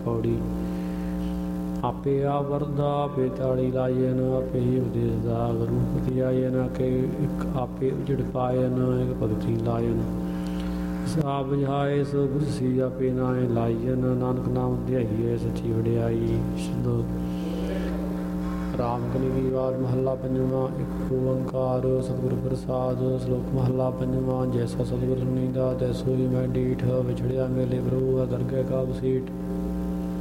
पौड़ी। आपे आप वरदा आपे ताड़ी लायन आपे ही उपदेश दा गुरु पति आयन के एक आपे उजड़ पायन एक भगति लायन। आप बुझाए सो गुरसी आपे नाए लायन नानक नाम ध्याइए सची वडियाई। शब्द राम कली की वार महला पंजवा। एक ओंकार सतगुर प्रसाद। श्लोक महला पंजवा। जैसा सतगुर सुनीदा तैसो ही मैं डीठ। विछड़िया मेले प्रभु दरगह का बसीठ।